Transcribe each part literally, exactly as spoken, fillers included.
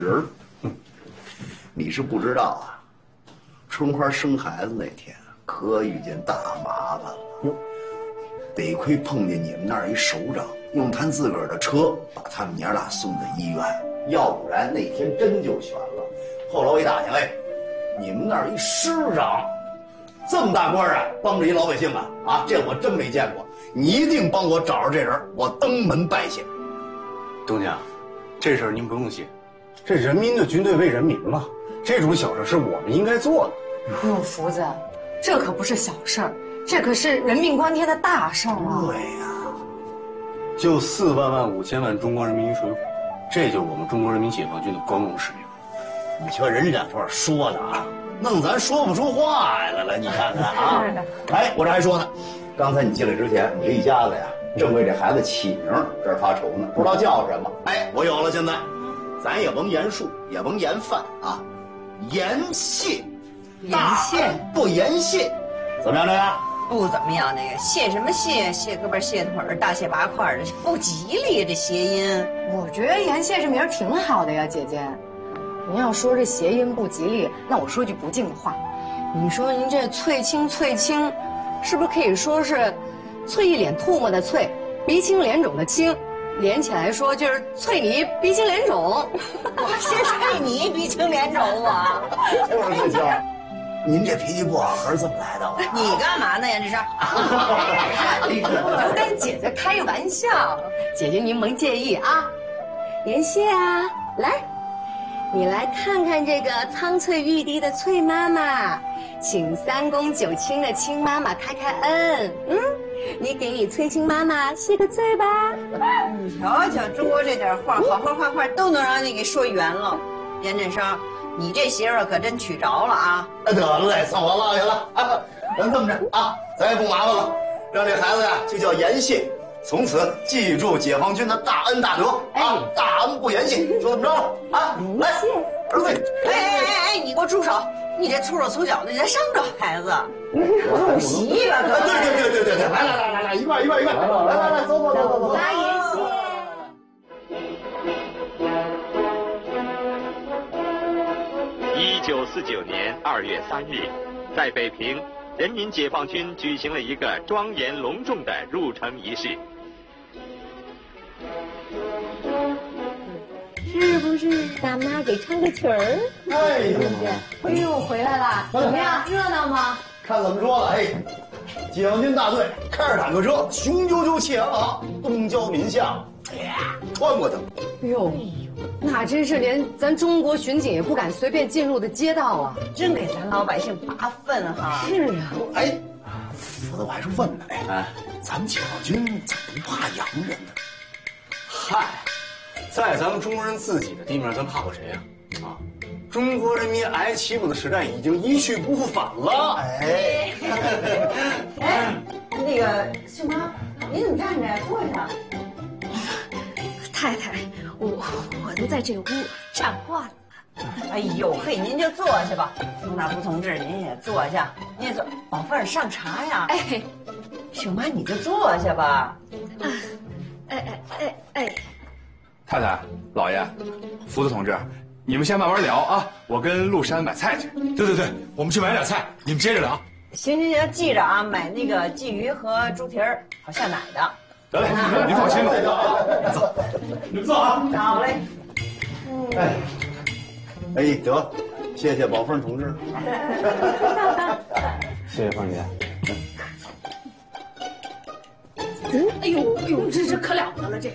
人儿，你是不知道啊，春花生孩子那天可遇见大麻烦了。哟，得亏碰见你们那儿一首长，用他自个儿的车把他们娘俩送到医院，要不然那天真就悬了。后来我一打听，哎，你们那儿一师长，这么大官啊，帮着一老百姓啊，啊，这我真没见过。你一定帮我找着这人，我登门拜谢。 东家，这事儿您不用谢，这人民的军队为人民嘛，这种小事是我们应该做的。 哟，福子，这可不是小事儿，这可是人命关天的大事儿啊！ 对呀、啊， 就四万万五千万中国人民于水火，这就是我们中国人民解放军的光荣使命。 你瞧人家这说的啊，弄咱说不出话来了，你看看啊！哎，我这还说呢，刚才你进来之前，你这一家子呀，正为这孩子起名这儿发愁呢，不知道叫什么。哎，我有了，现在，咱也甭言数，也甭言饭啊，言谢，大恩不言谢，怎么样？这个不怎么样，那个谢什么谢？谢胳膊谢腿儿，大谢八块的，不吉利这谐音。 我觉得言谢这名儿挺好的呀，姐姐。您要说这谐音不吉利，那我说句不敬的话，你说您这翠青翠青，是不是可以说是啐一脸唾沫的啐，鼻青脸肿的青，连起来说就是啐你鼻青脸肿。 我先啐你鼻青脸肿啊！ 就是这叫。您这脾气不好，可是怎么来的？ 你干嘛呢呀？这是？ 我跟姐姐开玩笑，姐姐您甭介意啊。言谢啊，来。你来看看这个苍翠欲滴的翠妈妈，请三公九卿的亲妈妈开开恩。嗯，你给你翠青妈妈谢个罪吧。 你瞧瞧，中国这点话，好好坏坏都能让你给说圆了。严振生，你这媳妇可真娶着了啊！ 得嘞，算我落下了。啊，咱这么着啊，咱也不麻烦了，让这孩子呀就叫言谢。从此记住解放军的大恩大德啊，大恩不言谢，说怎么着啊？来，儿子， 哎哎哎哎，你给我住手！你这粗手粗脚的，你在伤着孩子。不习了，可对对对对对对，来来来来来，一块一块一块，来来来，走走走走走。 来，言谢。一九四九年二月三日，在北平，人民解放军举行了一个庄严隆重的入城仪式。 是不是大妈给唱个曲儿？ 哎呦， 哎呦，回来了，怎么样？热闹吗？ 看怎么说了，哎，解放军大队开着坦克车，雄赳赳气昂昂，东交民巷，哎呀，穿过去了。 哎呦，那真是连咱中国巡警也不敢随便进入的街道啊！ 真给咱老百姓拔粪哈！ 是啊， 哎，福子，我还是问呢，哎，咱们解放军怎么不怕洋人呢？ 嗨，在咱们中国人自己的地面，咱怕过谁呀？啊，中国人民挨欺负的时代已经一去不复返了。 哎， 哎，那个秀妈，你怎么站着呀？坐下。 太太，我我都在这屋站惯了。 哎呦嘿，您就坐下吧。冯大福同志，您也坐下，您也坐。宝凤儿上茶呀。 哎， 秀妈你就坐下吧。 啊，哎哎哎哎。 太太、老爷、福子同志，你们先慢慢聊啊，我跟陆山买菜去。 对对对，我们去买点菜，你们接着聊。 行行行，记着啊，买那个鲫鱼和猪蹄儿，好下奶的。 得嘞，您放心吧。 走，你们坐啊。 好嘞。 哎，哎，得，谢谢宝凤同志。 谢谢凤姐。 嗯，哎呦哎呦，这这可了得了这。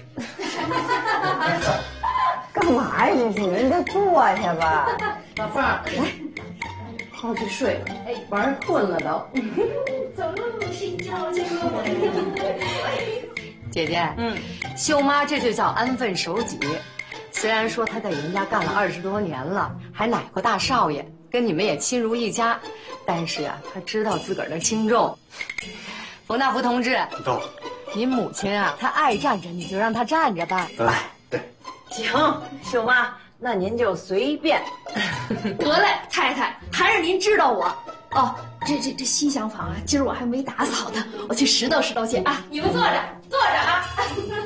干嘛呀？这是您就坐下吧。 老凤儿，来，好去睡了。哎，晚上困了都。走喽，睡觉去喽。姐姐，嗯，秀妈这就叫安分守己。虽然说她在人家干了二十多年了，还奶过大少爷，跟你们也亲如一家，但是啊，她知道自个儿的轻重。冯大福同志， 到。 您母亲啊，她爱站着，你就让她站着吧。 哎，对， 行，秀妈，那您就随便。 得嘞，太太，还是您知道我。哦，这这这西厢房啊，今儿我还没打扫呢，我去拾掇拾掇去啊。你们坐着，坐着啊。